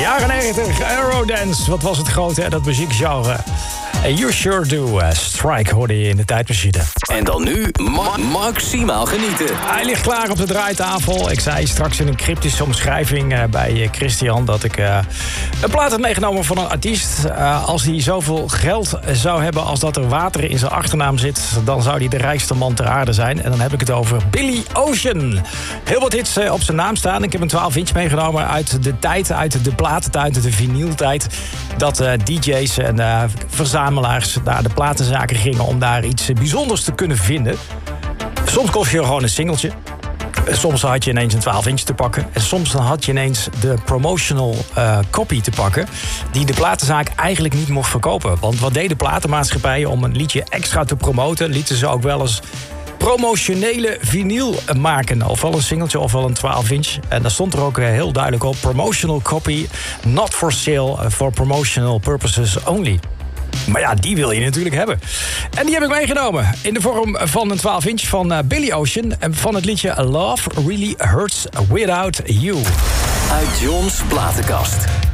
Jaren 90, Eurodance. Wat was het grote, hè, dat muziekgenre. You Sure Do. Strike hoorde je in de tijdmachine. En dan nu maximaal genieten. Hij ligt klaar op de draaitafel. Ik zei straks in een cryptische omschrijving bij Christian... dat ik een plaat had meegenomen van een artiest. Als hij zoveel geld zou hebben als dat er water in zijn achternaam zit... dan zou hij de rijkste man ter aarde zijn. En dan heb ik het over Billy Ocean. Heel wat hits op zijn naam staan. Ik heb een 12-inch meegenomen uit de tijd, uit de platentijd, de vinyltijd... dat DJ's en verzamelaars naar de platenzaken gingen... om daar iets bijzonders te kunnen vinden. Soms kocht je gewoon een singeltje. Soms had je ineens een 12-inch te pakken. En soms dan had je ineens de promotional copy te pakken... die de platenzaak eigenlijk niet mocht verkopen. Want wat deden platenmaatschappijen om een liedje extra te promoten... lieten ze ook wel eens promotionele vinyl maken. Ofwel een singeltje, ofwel een 12-inch. En daar stond er ook heel duidelijk op... promotional copy, not for sale, for promotional purposes only. Maar ja, die wil je natuurlijk hebben. En die heb ik meegenomen in de vorm van een 12-inch van Billy Ocean... en van het liedje Love Really Hurts Without You. Uit John's platenkast.